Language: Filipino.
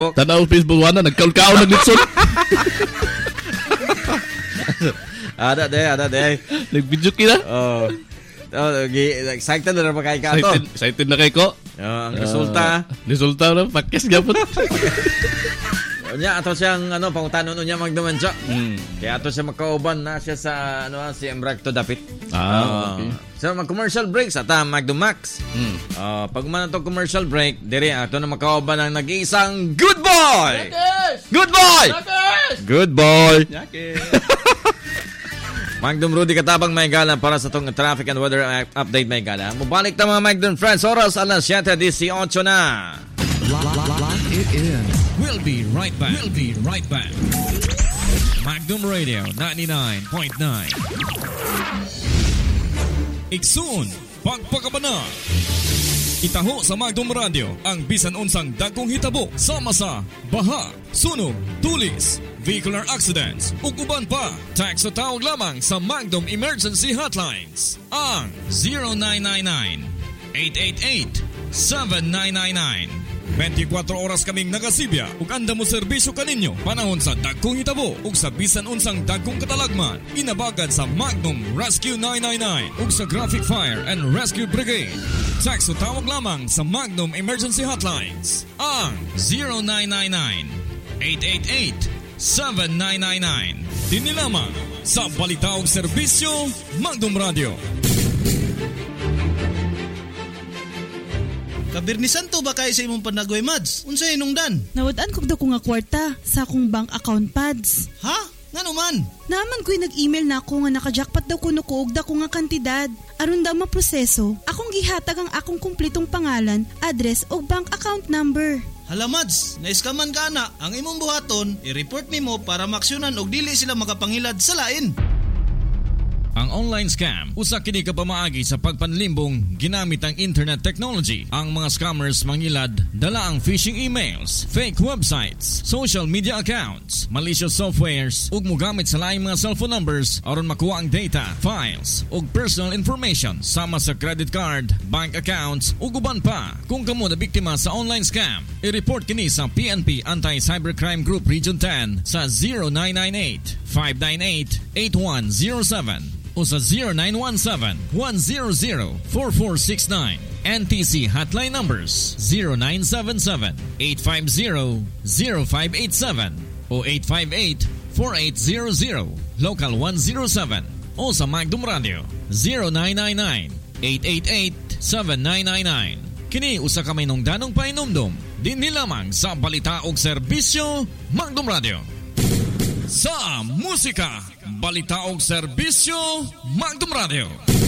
Tanaw Facebook wala nagkaul-kaul naglitson. Ada deh. Nag-video kita. Excited na ba kay Kato? Excited na kay ko. Ang resulta. Resulta na pakis gyapon. Unya ato siyang pangutanon unya magdumanso. Kaya ato siya makauban na siya sa si Embrecto dapit. Okay. So mag-commercial break sa Magdumax. Pag man to commercial break, dire ato na makauban ang nag-iisang good boy. Yakis! Good boy. Yakis! Good boy. Yakis! Magdum Rudy Katabang may gala para sa tong traffic and weather update may gala. Mubalik na mga Magdum friends. Oras alas 7:18 na. Lock it in. We'll be right back. Magdum Radio 99.9. Iksun, pagpakabana. Itaho sa Magdum Radio ang bisan unsang dagkong hitabo sama sa baha, sunog, tulis, vehicular accidents, ug uban pa. Text o tawag lamang sa Magdum Emergency Hotlines. Ang 0999-888-7999. 24 oras kaming nagasibya ug anda mo serbisyo kaninyo panahon sa dagkong hitabo ug sa bisan unsang dagkong katalagman. Inabagan sa Magnum Rescue 999 ug sa Graphic Fire and Rescue Brigade. Text o tawag lamang sa Magnum Emergency Hotlines. Ang 0999-888-7999. Dini lamang sa balita ug serbisyo Magdum Radio. Kabirnisan to ba kayo sa imong panagway, Mads? Unsay inungdan? Nawadaan kog daw ko nga kwarta sa akong bank account pads. Ha? Ngano man? Naman ko'y nag-email na ako nga naka-jackpot daw kuno ko og dako nga kantidad. Aron daw maproseso, akong gihatag ang akong kumpletong pangalan, address ug bank account number. Hala, Mads, naiskaman ka na. Ang imong buhaton, i-report nimo para maksyonan og dili sila makapangilad sa lain. Ang online scam, usa kini ka pamaagi sa pagpanlimbong ginamit ang internet technology. Ang mga scammers mangilad dala ang phishing emails, fake websites, social media accounts, malicious softwares ug mogamit sa laing mga cellphone numbers aron makuha ang data, files ug personal information sama sa credit card, bank accounts ug uban pa. Kung kamo na biktima sa online scam, i-report kini sa PNP Anti-Cybercrime Group Region 10 sa 0998-598-8107 o sa 0917-100-4469. NTC hotline numbers 0977-850-0587 o 858-4800, local 107 o sa Magdum Radio 0999-888-7999. Kini usa ka may nungdanong painumdum dinhi lamang sa balita og serbisyo Magdum Radio. Sa musika, balita og serbisyo Magdum Radio.